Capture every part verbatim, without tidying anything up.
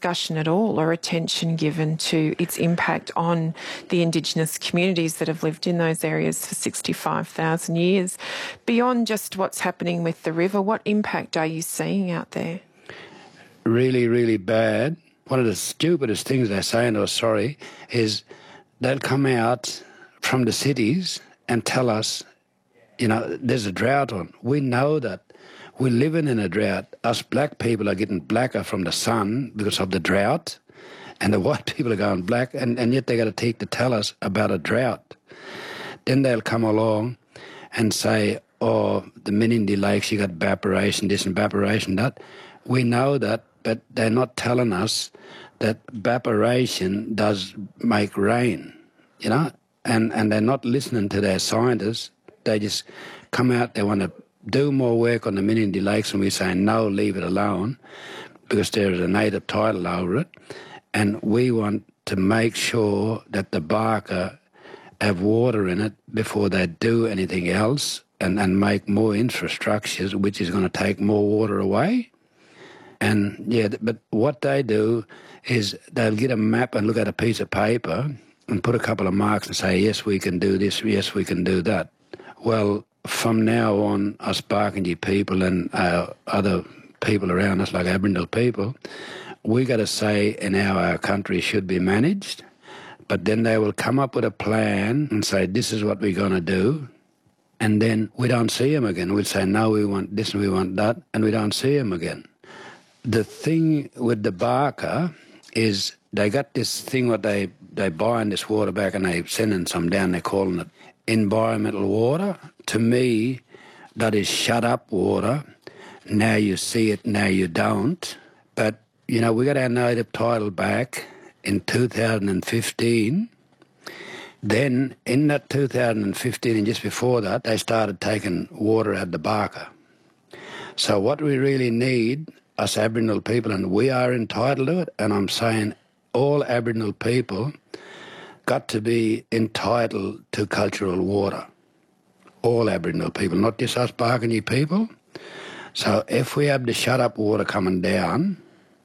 discussion at all or attention given to its impact on the Indigenous communities that have lived in those areas for sixty-five thousand years. Beyond just what's happening with the river, what impact are you seeing out there? Really, really bad. One of the stupidest things they say, and I'm sorry, is they'll come out from the cities and tell us, you know, there's a drought on. We know that. We're living in a drought. Us black people are getting blacker from the sun because of the drought, and the white people are going black, and, and yet they got to take to tell us about a drought. Then they'll come along and say, oh, the Menindee Lakes, you got evaporation, this and evaporation, that. We know that, but they're not telling us that evaporation does make rain, you know, and, and they're not listening to their scientists. They just come out, they want to do more work on the Menindee Lakes, and we say, no, leave it alone, because there is a native title over it, and we want to make sure that the Barker have water in it before they do anything else, and, and make more infrastructures, which is going to take more water away. And, yeah, but what they do is they'll get a map and look at a piece of paper and put a couple of marks and say, yes, we can do this, yes, we can do that. Well, from now on, us Barkindji people and uh, other people around us, like Aboriginal people, we got to say in how our country should be managed, but then they will come up with a plan and say, this is what we're going to do, and then we don't see them again. We'd say, no, we want this and we want that, and we don't see them again. The thing with the Barker is they got this thing what they, they buy in this water back, and they sending some down, they're calling it environmental water. To me, that is shut up water. Now you see it, now you don't. But, you know, we got our native title back in two thousand fifteen. Then, in that two thousand fifteen and just before that, they started taking water out of the Barker. So what we really need, us Aboriginal people, and we are entitled to it, and I'm saying all Aboriginal people got to be entitled to cultural water. All Aboriginal people, not just us Barkindji people. So if we have the shut-up water coming down,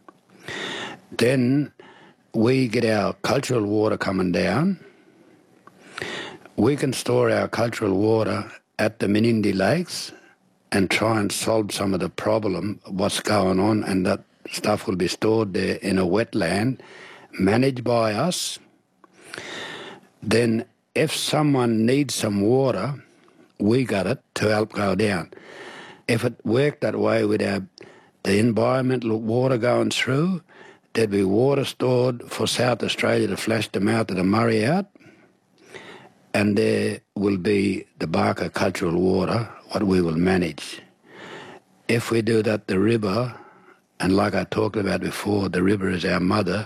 then we get our cultural water coming down. We can store our cultural water at the Menindee Lakes and try and solve some of the problem, what's going on, and that stuff will be stored there in a wetland managed by us. Then if someone needs some water, we got it to help go down. If it worked that way with our, the environmental water going through, there'd be water stored for South Australia to flush the mouth of the Murray out, and there will be the Barker cultural water, what we will manage. If we do that, the river, and like I talked about before, the river is our mother.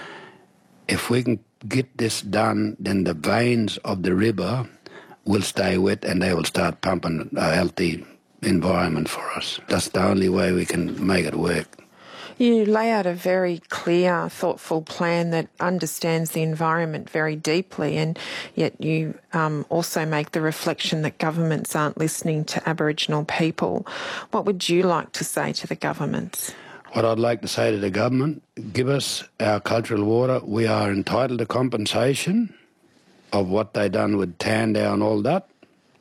If we can get this done, then the veins of the river will stay wet and they will start pumping a healthy environment for us. That's the only way we can make it work. You lay out a very clear, thoughtful plan that understands the environment very deeply, and yet you um, also make the reflection that governments aren't listening to Aboriginal people. What would you like to say to the governments? What I'd like to say to the government, give us our cultural water. We are entitled to compensation of what they done with Tandau and all that.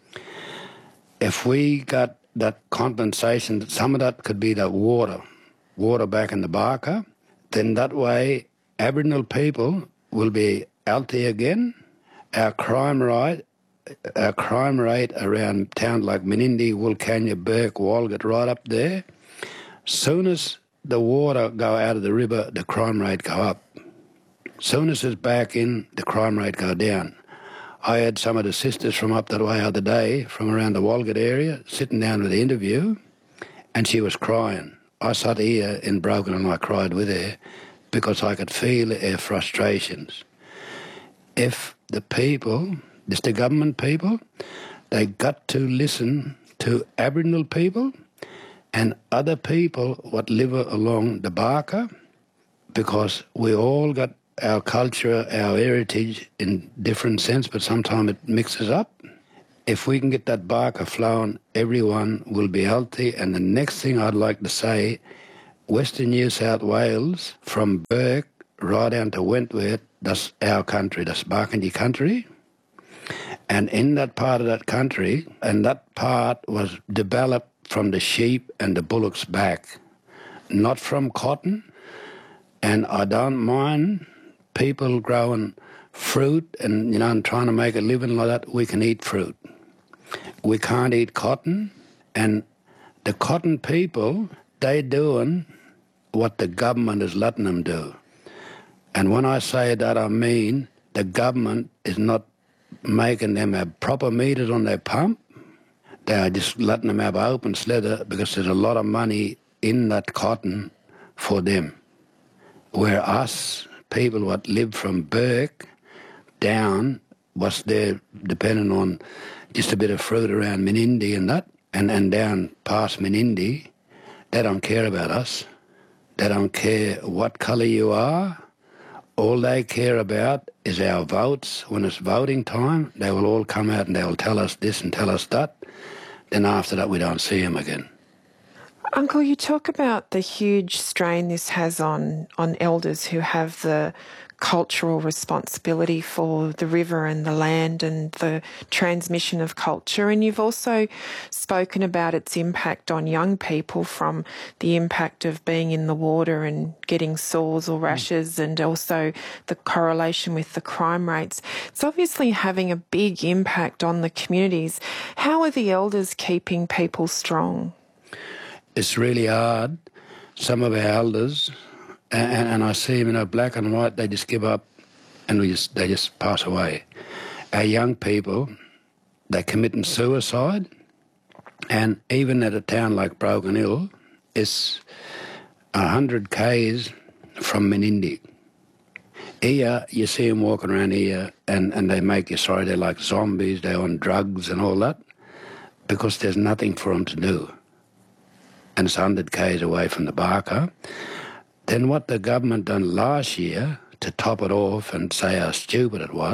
If we got that compensation, some of that could be the water, water back in the Barker, then that way Aboriginal people will be healthy again. Our crime rate, our crime rate around towns like Menindee, Wilcannia, Burke, Walgett, right up there, soon as the water go out of the river, the crime rate go up. Soon as it's back in, the crime rate go down. I had some of the sisters from up that way the other day, from around the Walgett area, sitting down with the interview, and she was crying. I sat here in Broken and I cried with her because I could feel her frustrations. If the people, just the government people, they got to listen to Aboriginal people and other people what live along the Barker, because we all got our culture, our heritage in different sense, but sometimes it mixes up. If we can get that Barker flowing, everyone will be healthy. And the next thing I'd like to say, Western New South Wales, from Bourke right down to Wentworth, that's our country, that's Barkindji country. And in that part of that country, and that part was developed from the sheep and the bullocks back, not from cotton. And I don't mind people growing fruit and, you know, and trying to make a living like that. We can eat fruit. We can't eat cotton. And the cotton people, they doing what the government is letting them do. And when I say that, I mean the government is not making them have proper meters on their pump. They are just letting them have open slither because there's a lot of money in that cotton for them. Where us, people what live from Bourke down, was there depending on just a bit of fruit around Menindee and that, and, and down past Menindee, they don't care about us. They don't care what colour you are. All they care about is our votes. When it's voting time, they will all come out and they will tell us this and tell us that. Then after that, we don't see them again. Uncle, you talk about the huge strain this has on, on elders who have the cultural responsibility for the river and the land and the transmission of culture. And you've also spoken about its impact on young people, from the impact of being in the water and getting sores or rashes, mm. and also the correlation with the crime rates. It's obviously having a big impact on the communities. How are the elders keeping people strong? It's really hard. Some of our elders, and, and I see them, you know, black and white, they just give up and we just they just pass away. Our young people, they're committing suicide, and even at a town like Broken Hill, it's one hundred kays from Menindee. Here, you see them walking around here and, and they make you sorry, they're like zombies, they're on drugs and all that, because there's nothing for them to do. And it's one hundred kays away from the Barker. Then what the government done last year to top it off and say how stupid it was,